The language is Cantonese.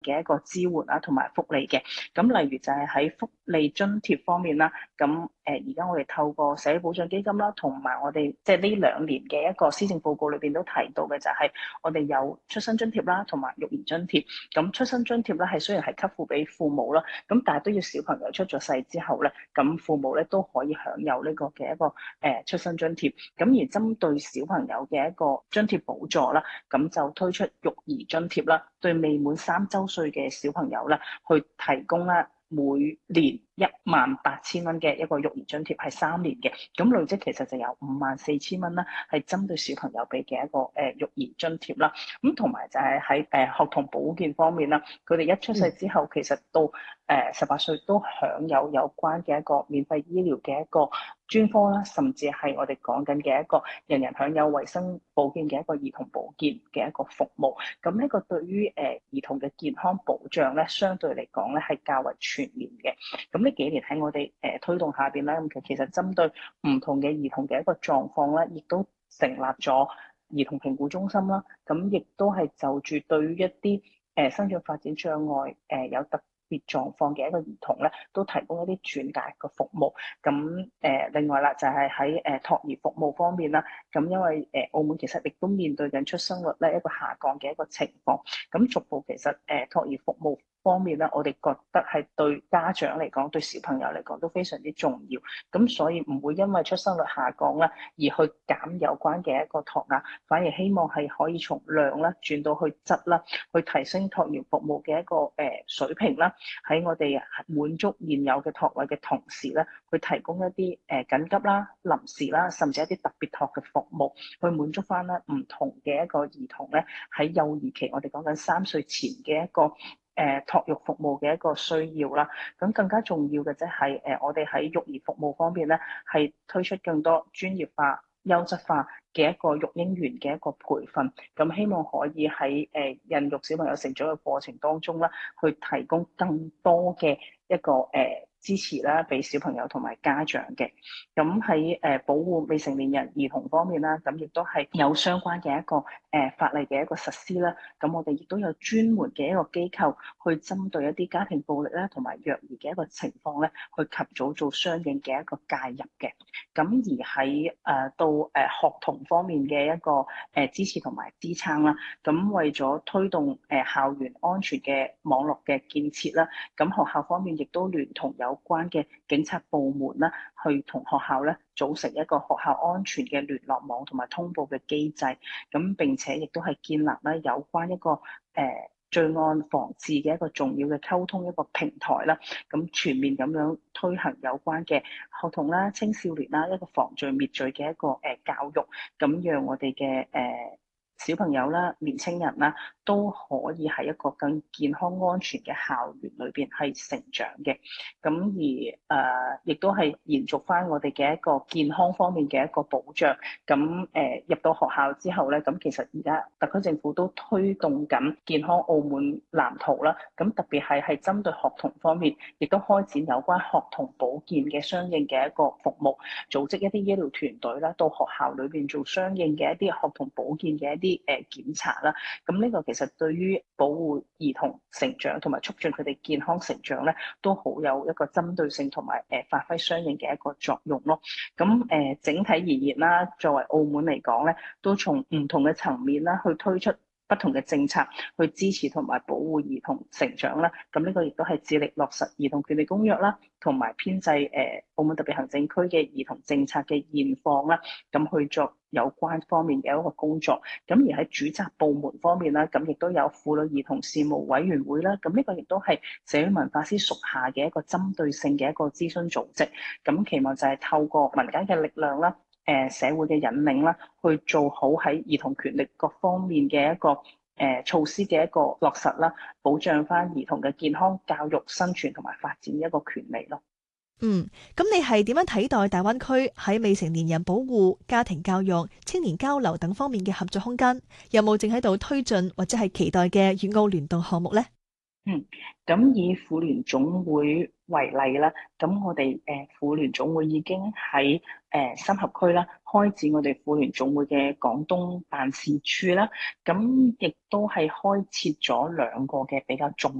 嘅一個支援啦，同埋福利嘅。咁例如就係喺福利津貼方面啦，咁而家我哋透過社會保障基金啦，同埋我哋即係呢2年嘅一個施政報告裏邊都提到嘅就係我哋有出生津貼啦，同埋育兒津貼。咁出生津貼咧係雖然係給付俾父母啦，咁但係都要小朋友出咗世之後咧，咁父母咧都可以享有呢個嘅一個出生津貼。咁而針對小朋友嘅一個津貼補助啦，咁就推出育兒津貼啦，對未滿3周歲嘅小朋友啦，去提供啦每年18,000蚊嘅一個育兒津貼，係3年嘅。咁累積其實就有54,000蚊啦，係針對小朋友俾嘅一個育兒津貼啦。咁同埋就係喺學童保健方面啦，佢哋一出世之後，其實到18歲都享有關嘅一個免費醫療嘅一個專科啦，甚至係我哋講緊嘅一個人人享有衞生保健嘅一個兒童保健嘅一個服務。咁呢個對於兒童嘅健康保障咧，相對嚟講咧係較為全面嘅。咁呢幾年喺我哋推動下邊咧，咁其實針對唔同嘅兒童嘅一個狀況咧，亦都成立咗兒童評估中心啦。咁亦都係就住對於一啲生長發展障礙有特別狀況嘅一個兒童咧，都提供一啲轉介嘅服務。咁另外啦，就係喺託兒服務方面啦。咁因為澳門其實亦都面對緊出生率咧一個下降嘅一個情況。咁逐步其實託兒服務方面咧，我哋覺得係對家長嚟講，對小朋友嚟講都非常之重要。咁所以唔會因為出生率下降啦，而去減有關嘅一個託額，反而希望係可以從量啦轉到去質啦，去提升託兒服務嘅一個水平啦。喺我哋滿足現有嘅託位嘅同時咧，去提供一啲緊急啦、臨時啦，甚至一啲特別託嘅服務，去滿足翻咧唔同嘅一個兒童咧喺幼兒期，我哋講緊3歲前嘅一個託育服務嘅一個需要啦。咁更加重要嘅即係我哋喺育兒服務方面咧，係推出更多專業化、優質化嘅一個育嬰員嘅一個培訓。咁希望可以喺孕育小朋友成長嘅過程當中啦，去提供更多嘅一個支持啦，俾小朋友同埋家長嘅。咁喺保護未成年人兒童方面啦，咁亦都係有相關嘅一個法例嘅一個實施啦。咁我哋亦都有專門嘅一個機構去針對一啲家庭暴力啦同埋虐兒嘅一個情況咧，去及早做相應嘅一個介入嘅。咁而喺到學童方面嘅一個支持同埋支撐啦，咁為咗推動校園安全嘅網絡嘅建設啦，咁學校方面亦都聯同有關嘅警察部門啦，去同學校咧組成一個學校安全嘅聯絡網同埋通報嘅機制。咁並且亦都係建立咧有關一個罪案防治嘅一個重要嘅溝通一個平台啦。咁全面咁樣推行有關嘅學童啦、青少年啦一個防罪滅罪嘅一個教育，咁讓我哋嘅小朋友啦、年青人啦，都可以喺一個更健康安全嘅校園裏邊係成長嘅。咁而亦都係延續翻我哋嘅一個健康方面嘅一個保障。咁入到學校之後咧，咁其實而家特區政府都推動緊健康澳門藍圖啦。咁特別係針對學童方面，亦都開展有關學童保健嘅相應嘅一個服務，組織一啲醫療團隊啦，到學校裏邊做相應嘅一啲學童保健嘅一啲檢查啦。咁呢個其實對於保護兒童成長同埋促進佢哋健康成長咧，都好有一個針對性同埋發揮相應嘅一個作用咯。咁整體而言啦，作為澳門嚟講咧，都從唔同嘅層面啦，去推出不同嘅政策去支持同埋保護兒童成長啦。咁呢個亦都係致力落實兒童權利公約啦，同埋編制澳門特別行政區嘅兒童政策嘅現況啦，咁去做有關方面嘅一個工作。咁而喺主責部門方面啦，咁亦都有婦女兒童事務委員會啦。咁呢個亦都係社會文化司屬下嘅一個針對性嘅一個諮詢組織。咁期望就係透過民間嘅力量啦，社會嘅引領啦，去做好喺兒童權利各方面嘅一個措施嘅一個落實啦，保障翻兒童嘅健康、教育、生存同埋發展一個權利咯。 咁你係點樣睇待大灣區喺未成年人保護、家庭教育、青年交流等方面嘅合作空間？有冇正喺度推進或者係期待嘅粵澳聯動項目呢？ 嗯，咁以婦聯總會為例啦，咁我哋婦聯總會已經喺新合區啦，開展我哋婦聯總會嘅廣東辦事處啦，咁亦都係開設咗兩個嘅比較重